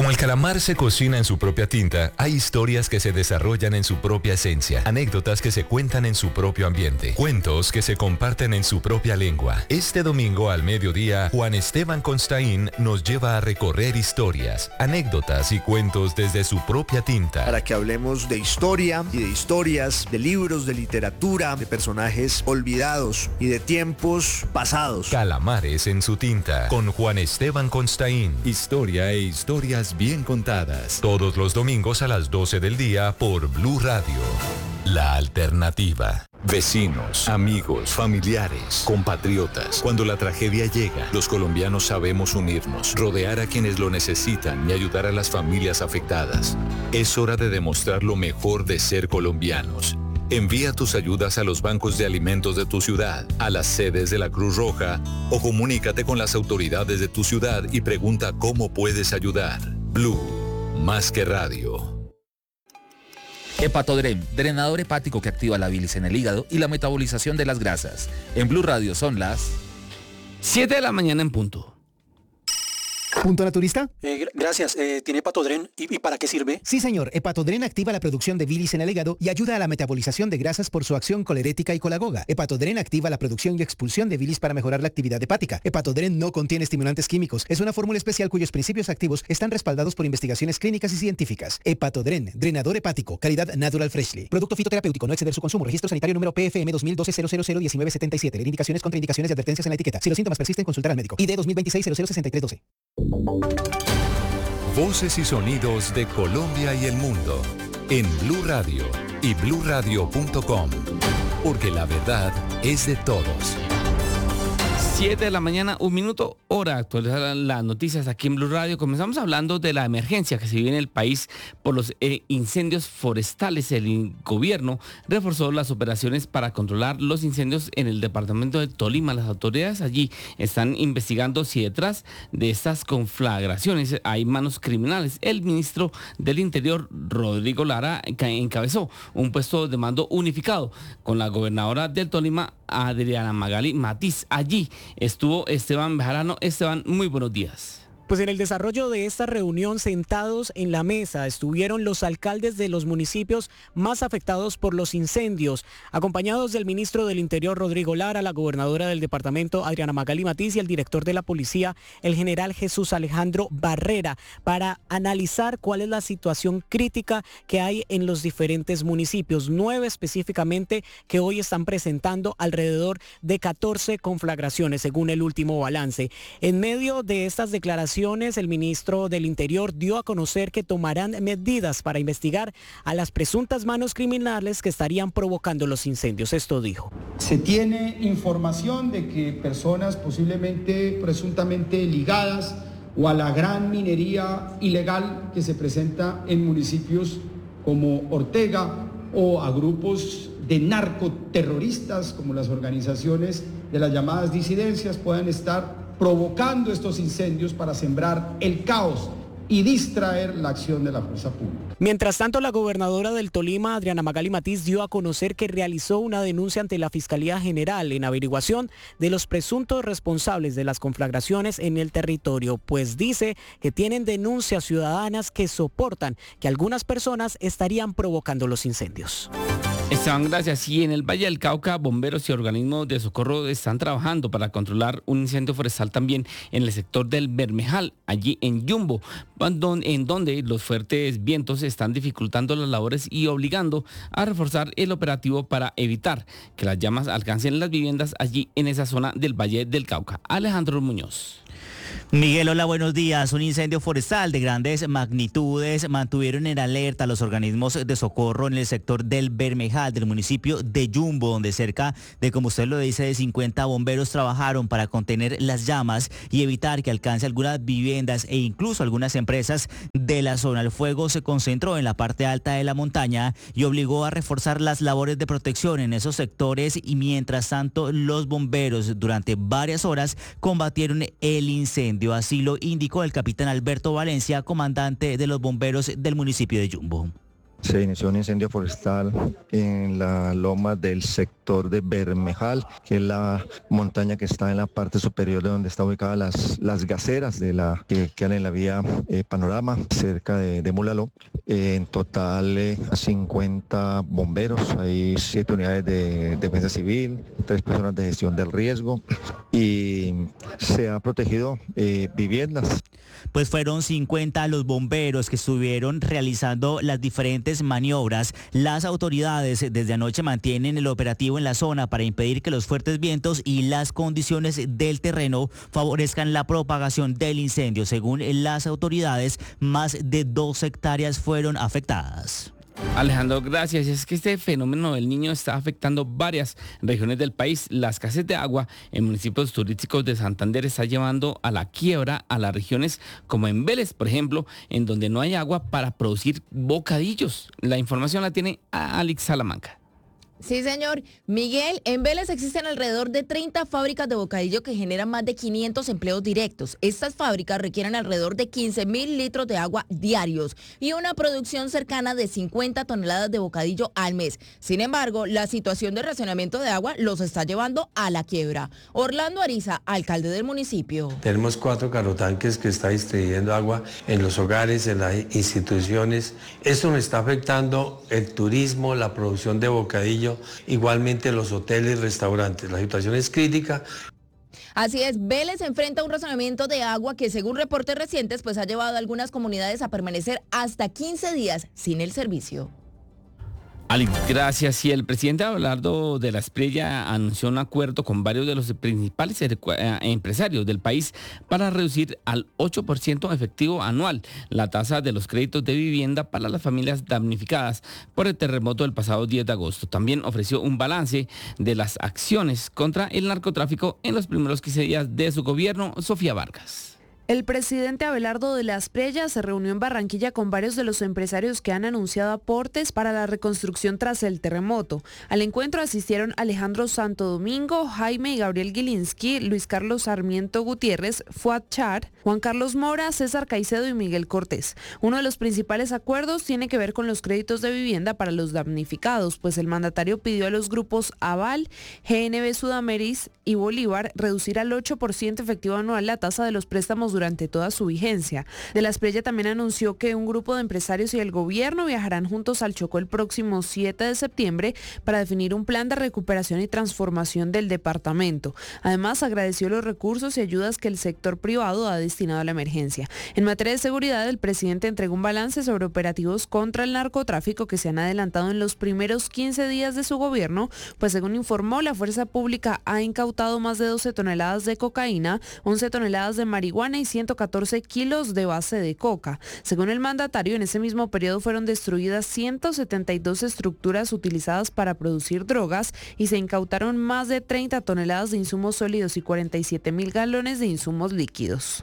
Como el calamar se cocina en su propia tinta, hay historias que se desarrollan en su propia esencia, anécdotas que se cuentan en su propio ambiente, cuentos que se comparten en su propia lengua. Este domingo al mediodía, Juan Esteban Constaín nos lleva a recorrer historias, anécdotas y cuentos desde su propia tinta. Para que hablemos de historia y de historias, de libros, de literatura, de personajes olvidados y de tiempos pasados. Calamares en su tinta, con Juan Esteban Constaín. Historia e historias bien contadas. Todos los domingos a las 12 del día por Blue Radio. La alternativa. Vecinos, amigos, familiares, compatriotas. Cuando la tragedia llega, los colombianos sabemos unirnos, rodear a quienes lo necesitan y ayudar a las familias afectadas. Es hora de demostrar lo mejor de ser colombianos. Envía tus ayudas a los bancos de alimentos de tu ciudad, a las sedes de la Cruz Roja o comunícate con las autoridades de tu ciudad y pregunta cómo puedes ayudar. Blue, más que radio. Hepatodren, drenador hepático que activa la bilis en el hígado y la metabolización de las grasas. En Blue Radio son las 7 de la mañana en punto. ¿Punto naturista? Gracias. ¿Tiene Hepatodren? ¿Y para qué sirve? Sí, señor. Hepatodren activa la producción de bilis en el hígado y ayuda a la metabolización de grasas por su acción colerética y colagoga. Hepatodren activa la producción y expulsión de bilis para mejorar la actividad hepática. Hepatodren no contiene estimulantes químicos. Es una fórmula especial cuyos principios activos están respaldados por investigaciones clínicas y científicas. Hepatodren, drenador hepático, calidad Natural Freshly. Producto fitoterapéutico, no exceder su consumo. Registro sanitario número PFM 2012-0001977. Leer indicaciones, contraindicaciones y advertencias en la etiqueta. Si los síntomas persisten, consultar al médico. ID 2026-006312. Voces y sonidos de Colombia y el mundo en Blue Radio y bluradio.com, porque la verdad es de todos. 7 de la mañana, 1 minuto, hora de actualizar las noticias aquí en Blue Radio. Comenzamos hablando de la emergencia que se vive en el país por los incendios forestales. El gobierno reforzó las operaciones para controlar los incendios en el departamento de Tolima. Las autoridades allí están investigando si detrás de estas conflagraciones hay manos criminales. El ministro del Interior, Rodrigo Lara, encabezó un puesto de mando unificado con la gobernadora del Tolima, Adriana Magali Matiz. Allí estuvo Esteban Bejarano. Esteban, muy buenos días. Pues en el desarrollo de esta reunión, sentados en la mesa, estuvieron los alcaldes de los municipios más afectados por los incendios, acompañados del ministro del Interior, Rodrigo Lara, la gobernadora del departamento, Adriana Magali Matiz, y el director de la policía, el general Jesús Alejandro Barrera, para analizar cuál es la situación crítica que hay en los diferentes municipios, 9 específicamente, que hoy están presentando alrededor de 14 conflagraciones, según el último balance. En medio de estas declaraciones, el ministro del Interior dio a conocer que tomarán medidas para investigar a las presuntas manos criminales que estarían provocando los incendios. Esto dijo. Se tiene información de que personas posiblemente, presuntamente ligadas o a la gran minería ilegal que se presenta en municipios como Ortega o a grupos de narcoterroristas como las organizaciones de las llamadas disidencias puedan estar provocando estos incendios para sembrar el caos y distraer la acción de la fuerza pública. Mientras tanto, la gobernadora del Tolima, Adriana Magali Matiz, dio a conocer que realizó una denuncia ante la Fiscalía General en averiguación de los presuntos responsables de las conflagraciones en el territorio, pues dice que tienen denuncias ciudadanas que soportan que algunas personas estarían provocando los incendios. Esteban, gracias. Y en el Valle del Cauca, bomberos y organismos de socorro están trabajando para controlar un incendio forestal también en el sector del Bermejal, allí en Yumbo, en donde los fuertes vientos están dificultando las labores y obligando a reforzar el operativo para evitar que las llamas alcancen las viviendas allí en esa zona del Valle del Cauca. Alejandro Muñoz. Miguel, hola, buenos días. Un incendio forestal de grandes magnitudes mantuvieron en alerta a los organismos de socorro en el sector del Bermejal, del municipio de Yumbo, donde cerca de, como usted lo dice, de 50 bomberos trabajaron para contener las llamas y evitar que alcance algunas viviendas e incluso algunas empresas de la zona. El fuego se concentró en la parte alta de la montaña y obligó a reforzar las labores de protección en esos sectores, y mientras tanto los bomberos durante varias horas combatieron el incendio. Así lo indicó el capitán Alberto Valencia, comandante de los bomberos del municipio de Yumbo. Se inició un incendio forestal en la loma del sector de Bermejal, que es la montaña que está en la parte superior de donde están ubicadas las gaceras que quedan en la vía Panorama, cerca de Mulaló. En total 50 bomberos, hay 7 unidades de defensa civil, 3 personas de gestión del riesgo y se ha protegido viviendas. Pues fueron 50 los bomberos que estuvieron realizando las diferentes maniobras. Las autoridades desde anoche mantienen el operativo en la zona para impedir que los fuertes vientos y las condiciones del terreno favorezcan la propagación del incendio. Según las autoridades, más de 2 hectáreas fueron afectadas. Alejandro, gracias. Es que este fenómeno del Niño está afectando varias regiones del país. La escasez de agua en municipios turísticos de Santander está llevando a la quiebra a las regiones como en Vélez, por ejemplo, en donde no hay agua para producir bocadillos. La información la tiene Alex Salamanca. Sí, señor. Miguel, en Vélez existen alrededor de 30 fábricas de bocadillo que generan más de 500 empleos directos. Estas fábricas requieren alrededor de 15.000 litros de agua diarios y una producción cercana de 50 toneladas de bocadillo al mes. Sin embargo, la situación de racionamiento de agua los está llevando a la quiebra. Orlando Ariza, alcalde del municipio. Tenemos 4 carrotanques que está distribuyendo agua en los hogares, en las instituciones. Esto nos está afectando el turismo, la producción de bocadillo, igualmente los hoteles, restaurantes. La situación es crítica. Así es, Vélez enfrenta un racionamiento de agua que según reportes recientes pues ha llevado a algunas comunidades a permanecer hasta 15 días sin el servicio. Alex, gracias. Y el presidente Abelardo de la Espriella anunció un acuerdo con varios de los principales empresarios del país para reducir al 8% efectivo anual la tasa de los créditos de vivienda para las familias damnificadas por el terremoto del pasado 10 de agosto. También ofreció un balance de las acciones contra el narcotráfico en los primeros 15 días de su gobierno. Sofía Vargas. El presidente Abelardo de la Espriella se reunió en Barranquilla con varios de los empresarios que han anunciado aportes para la reconstrucción tras el terremoto. Al encuentro asistieron Alejandro Santo Domingo, Jaime y Gabriel Gilinski, Luis Carlos Sarmiento Gutiérrez, Fuad Char, Juan Carlos Mora, César Caicedo y Miguel Cortés. Uno de los principales acuerdos tiene que ver con los créditos de vivienda para los damnificados, pues el mandatario pidió a los grupos Aval, GNB Sudameris y Bolívar reducir al 8% efectivo anual la tasa de los préstamos durante toda su vigencia. De la Espriella también anunció que un grupo de empresarios y el gobierno viajarán juntos al Chocó el próximo 7 de septiembre para definir un plan de recuperación y transformación del departamento. Además, agradeció los recursos y ayudas que el sector privado ha destinado a la emergencia. En materia de seguridad, el presidente entregó un balance sobre operativos contra el narcotráfico que se han adelantado en los primeros 15 días de su gobierno, pues según informó, la fuerza pública ha incautado más de 12 toneladas de cocaína, 11 toneladas de marihuana y 114 kilos de base de coca. Según el mandatario, en ese mismo periodo fueron destruidas 172 estructuras utilizadas para producir drogas y se incautaron más de 30 toneladas de insumos sólidos y 47.000 galones de insumos líquidos.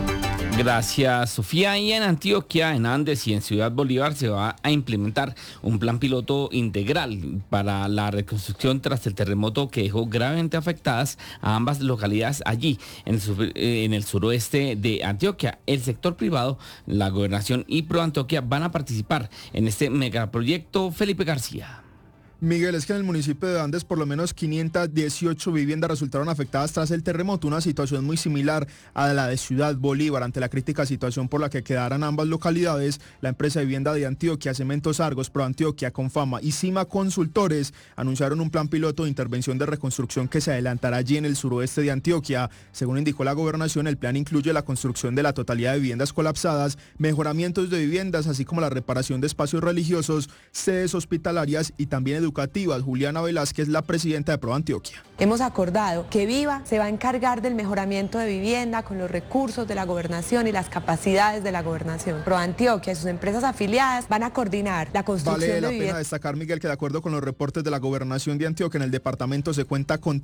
Gracias, Sofía. Y en Antioquia, en Andes y en Ciudad Bolívar se va a implementar un plan piloto integral para la reconstrucción tras el terremoto que dejó gravemente afectadas a ambas localidades allí, en el suroeste de Antioquia. El sector privado, la gobernación y ProAntioquia van a participar en este megaproyecto. Felipe García. Miguel, es que en el municipio de Andes por lo menos 518 viviendas resultaron afectadas tras el terremoto, una situación muy similar a la de Ciudad Bolívar. Ante la crítica situación por la que quedaran ambas localidades, la empresa de vivienda de Antioquia, Cementos Argos, ProAntioquia, Confama y Cima Consultores anunciaron un plan piloto de intervención de reconstrucción que se adelantará allí en el suroeste de Antioquia. Según indicó la gobernación, el plan incluye la construcción de la totalidad de viviendas colapsadas, mejoramientos de viviendas, así como la reparación de espacios religiosos, sedes hospitalarias y también educativas. Juliana Velázquez, la presidenta de ProAntioquia. Hemos acordado que Viva se va a encargar del mejoramiento de vivienda con los recursos de la gobernación y las capacidades de la gobernación. ProAntioquia y sus empresas afiliadas van a coordinar la construcción de vivienda. Vale la pena destacar, Miguel, que de acuerdo con los reportes de la gobernación de Antioquia, en el departamento se cuenta con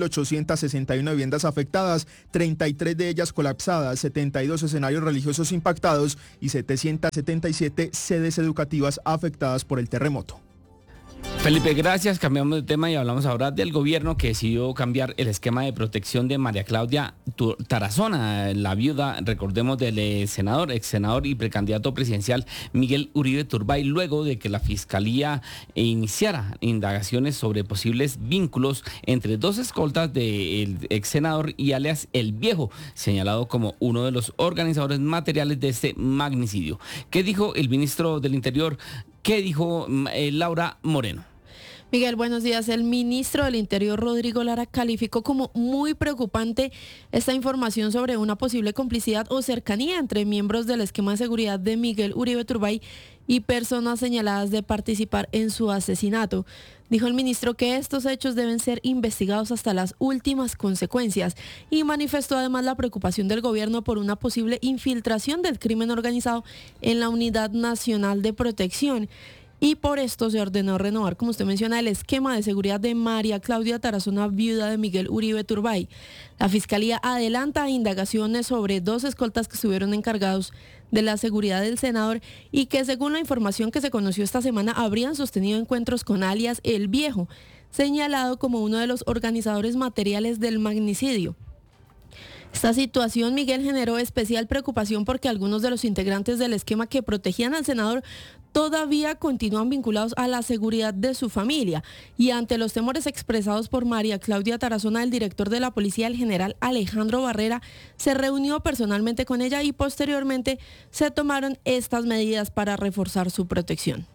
3.861 viviendas afectadas, 33 de ellas colapsadas, 72 escenarios religiosos impactados y 777 sedes educativas afectadas por el terremoto. Felipe, gracias. Cambiamos de tema y hablamos ahora del gobierno que decidió cambiar el esquema de protección de María Claudia Tarazona, la viuda, recordemos, del ex senador y precandidato presidencial Miguel Uribe Turbay, luego de que la Fiscalía iniciara indagaciones sobre posibles vínculos entre dos escoltas del ex senador y alias El Viejo, señalado como uno de los organizadores materiales de este magnicidio. ¿Qué dijo el ministro del Interior? ¿Qué dijo Laura Moreno? Miguel, buenos días. El ministro del Interior, Rodrigo Lara, calificó como muy preocupante esta información sobre una posible complicidad o cercanía entre miembros del esquema de seguridad de Miguel Uribe Turbay y personas señaladas de participar en su asesinato. Dijo el ministro que estos hechos deben ser investigados hasta las últimas consecuencias y manifestó además la preocupación del gobierno por una posible infiltración del crimen organizado en la Unidad Nacional de Protección. Y por esto se ordenó renovar, como usted menciona, el esquema de seguridad de María Claudia Tarazona, viuda de Miguel Uribe Turbay. La Fiscalía adelanta indagaciones sobre dos escoltas que estuvieron encargados de la seguridad del senador y que, según la información que se conoció esta semana, habrían sostenido encuentros con alias El Viejo, señalado como uno de los organizadores materiales del magnicidio. Esta situación, Miguel, generó especial preocupación porque algunos de los integrantes del esquema que protegían al senador todavía continúan vinculados a la seguridad de su familia. Y ante los temores expresados por María Claudia Tarazona, el director de la policía, el general Alejandro Barrera, se reunió personalmente con ella y posteriormente se tomaron estas medidas para reforzar su protección.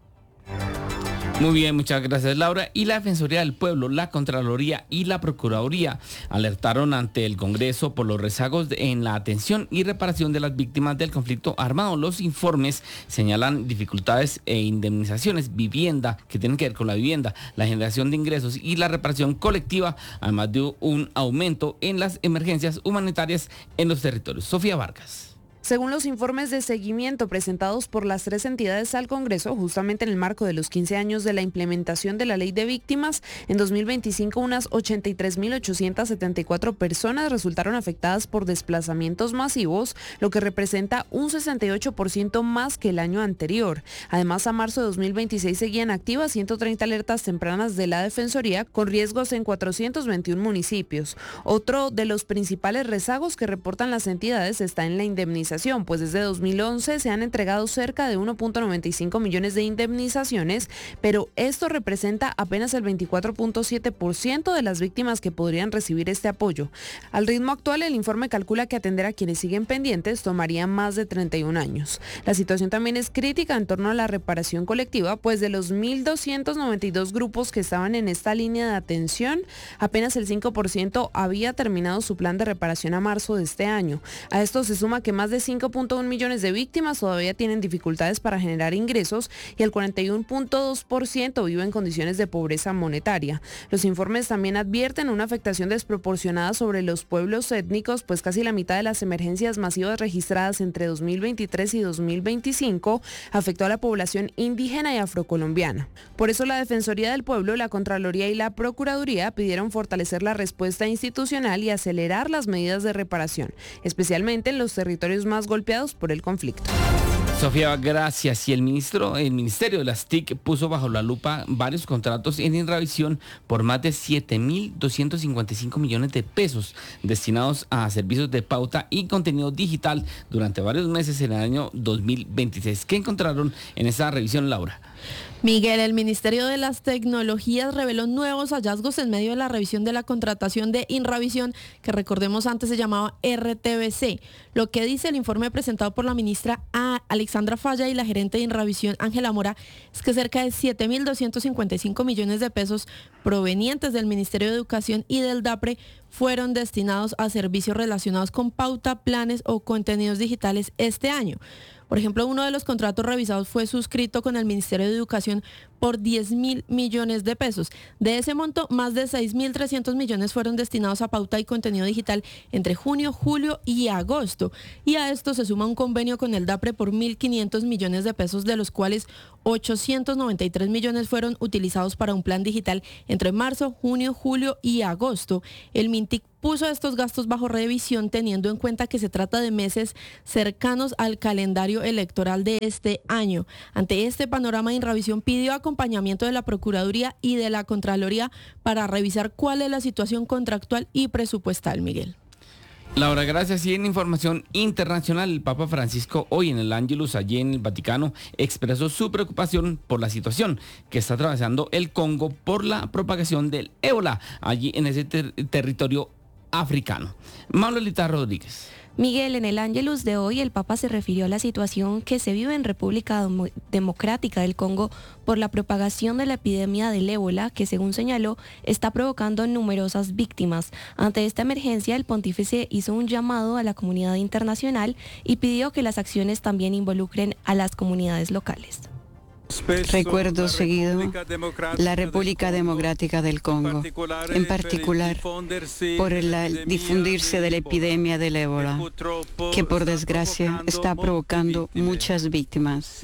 Muy bien, muchas gracias, Laura. Y la Defensoría del Pueblo, la Contraloría y la Procuraduría alertaron ante el Congreso por los rezagos en la atención y reparación de las víctimas del conflicto armado. Los informes señalan dificultades e indemnizaciones, vivienda, que tienen que ver con la vivienda, la generación de ingresos y la reparación colectiva, además de un aumento en las emergencias humanitarias en los territorios. Sofía Vargas. Según los informes de seguimiento presentados por las tres entidades al Congreso, justamente en el marco de los 15 años de la implementación de la Ley de Víctimas, en 2025 unas 83.874 personas resultaron afectadas por desplazamientos masivos, lo que representa un 68% más que el año anterior. Además, a marzo de 2026 seguían activas 130 alertas tempranas de la Defensoría con riesgos en 421 municipios. Otro de los principales rezagos que reportan las entidades está en la indemnización, pues desde 2011 se han entregado cerca de 1.95 millones de indemnizaciones, pero esto representa apenas el 24.7% de las víctimas que podrían recibir este apoyo. Al ritmo actual, el informe calcula que atender a quienes siguen pendientes tomaría más de 31 años. La situación también es crítica en torno a la reparación colectiva, pues de los 1.292 grupos que estaban en esta línea de atención, apenas el 5% había terminado su plan de reparación a marzo de este año. A esto se suma que más de 5.1 millones de víctimas todavía tienen dificultades para generar ingresos y el 41.2% vive en condiciones de pobreza monetaria. Los informes también advierten una afectación desproporcionada sobre los pueblos étnicos, pues casi la mitad de las emergencias masivas registradas entre 2023 y 2025 afectó a la población indígena y afrocolombiana. Por eso la Defensoría del Pueblo, la Contraloría y la Procuraduría pidieron fortalecer la respuesta institucional y acelerar las medidas de reparación, especialmente en los territorios más golpeados por el conflicto. Sofía, gracias. Y el Ministerio de las TIC puso bajo la lupa varios contratos en Inravisión por más de 7.255 millones de pesos destinados a servicios de pauta y contenido digital durante varios meses en el año 2026. ¿Qué encontraron en esa revisión, Laura? Miguel, el Ministerio de las Tecnologías reveló nuevos hallazgos en medio de la revisión de la contratación de Inravisión, que recordemos antes se llamaba RTBC. Lo que dice el informe presentado por la ministra Alexandra Falla y la gerente de Inravisión, Ángela Mora, es que cerca de 7.255 millones de pesos provenientes del Ministerio de Educación y del DAPRE fueron destinados a servicios relacionados con pauta, planes o contenidos digitales este año. Por ejemplo, uno de los contratos revisados fue suscrito con el Ministerio de Educación por 10.000 millones de pesos. De ese monto, más de 6.300 millones fueron destinados a pauta y contenido digital entre junio, julio y agosto. Y a esto se suma un convenio con el DAPRE por 1.500 millones de pesos, de los cuales 893 millones fueron utilizados para un plan digital entre marzo, junio, julio y agosto. El Mintic puso estos gastos bajo revisión teniendo en cuenta que se trata de meses cercanos al calendario electoral de este año. Ante este panorama, Inravisión pidió acompañamiento de la Procuraduría y de la Contraloría para revisar cuál es la situación contractual y presupuestal, Miguel. Laura, gracias. Y en información internacional, el Papa Francisco hoy en el Ángelus, allí en el Vaticano, expresó su preocupación por la situación que está atravesando el Congo por la propagación del ébola allí en ese territorio africano. Manuelita Rodríguez. Miguel, en el Ángelus de hoy el Papa se refirió a la situación que se vive en República Democrática del Congo por la propagación de la epidemia del ébola que, según señaló, está provocando numerosas víctimas. Ante esta emergencia, el pontífice hizo un llamado a la comunidad internacional y pidió que las acciones también involucren a las comunidades locales. Recuerdo seguido la República Democrática del Congo, en particular por el difundirse de la epidemia del ébola, que por desgracia está provocando muchas víctimas.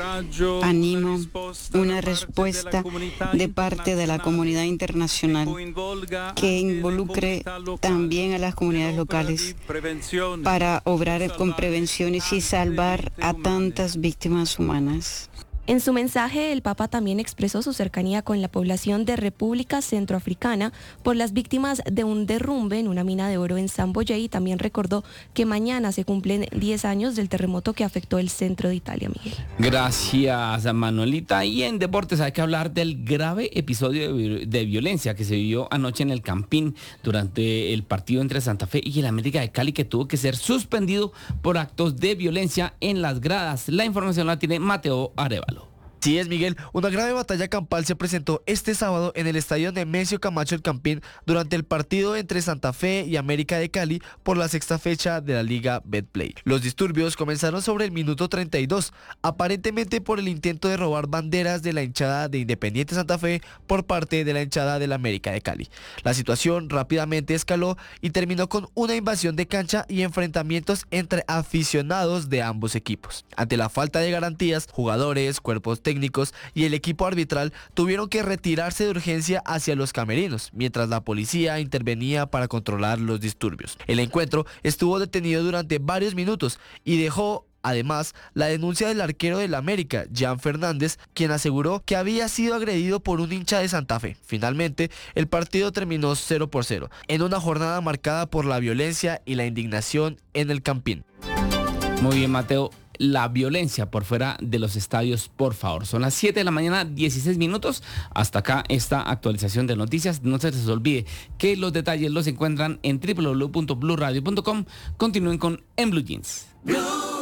Animo una respuesta de parte de la comunidad internacional que involucre también a las comunidades locales para obrar con prevenciones y salvar a tantas víctimas humanas. En su mensaje, el Papa también expresó su cercanía con la población de República Centroafricana por las víctimas de un derrumbe en una mina de oro en Samboyé y también recordó que mañana se cumplen 10 años del terremoto que afectó el centro de Italia, Miguel. Gracias, Manuelita. Y en deportes hay que hablar del grave episodio de violencia que se vivió anoche en el Campín durante el partido entre Santa Fe y el América de Cali, que tuvo que ser suspendido por actos de violencia en las gradas. La información la tiene Mateo Arévalo. Sí es, Miguel, una grave batalla campal se presentó este sábado en el estadio Nemesio Camacho El Campín durante el partido entre Santa Fe y América de Cali por la sexta fecha de la Liga Betplay. Los disturbios comenzaron sobre el minuto 32, aparentemente por el intento de robar banderas de la hinchada de Independiente Santa Fe por parte de la hinchada de la América de Cali. La situación rápidamente escaló y terminó con una invasión de cancha y enfrentamientos entre aficionados de ambos equipos. Ante la falta de garantías, jugadores, cuerpos técnicos y el equipo arbitral tuvieron que retirarse de urgencia hacia los camerinos, mientras la policía intervenía para controlar los disturbios. El encuentro estuvo detenido durante varios minutos y dejó además la denuncia del arquero del América, Jan Fernández, quien aseguró que había sido agredido por un hincha de Santa Fe. Finalmente, el partido terminó 0-0, en una jornada marcada por la violencia y la indignación en el Campín. Muy bien, Mateo. La violencia por fuera de los estadios, por favor. Son las 7 de la mañana, 16 minutos. Hasta acá esta actualización de noticias. No se les olvide que los detalles los encuentran en www.bluradio.com. Continúen con En Blue Jeans. Blue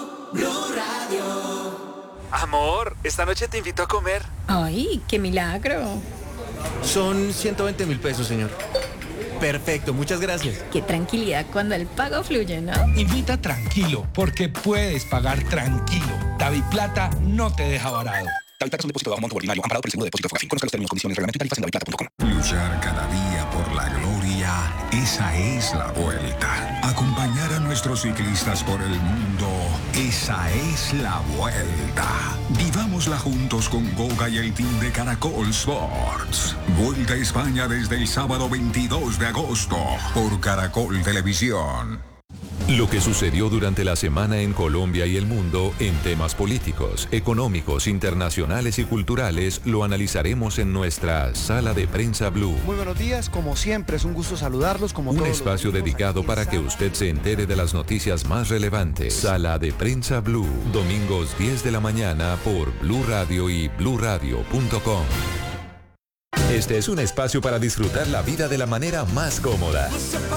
Radio. Amor, esta noche te invito a comer. Ay, qué milagro. Son 120.000 pesos, señor. Perfecto, muchas gracias. Qué tranquilidad cuando el pago fluye, ¿no? Invita tranquilo, porque puedes pagar tranquilo. DaviPlata no te deja varado. DaviPlata es un depósito de bajo monto ordinario amparado por el seguro de depósito Fogafín. Conozca los términos, condiciones, reglamento y tarifas en daviplata.com. Luchar cada día por la gloria, esa es la vuelta. Acompañar a nuestros ciclistas por el mundo, esa es la vuelta. Vivámosla juntos con Goga y el team de Caracol Sports. Vuelta a España desde el sábado 22 de agosto por Caracol Televisión. Lo que sucedió durante la semana en Colombia y el mundo en temas políticos, económicos, internacionales y culturales lo analizaremos en nuestra Sala de Prensa Blue. Muy buenos días, como siempre es un gusto saludarlos. Un espacio dedicado para que usted se entere de las noticias más relevantes. Sala de Prensa Blue, domingos 10 de la mañana por Blue Radio y bluradio.com. Este es un espacio para disfrutar la vida de la manera más cómoda.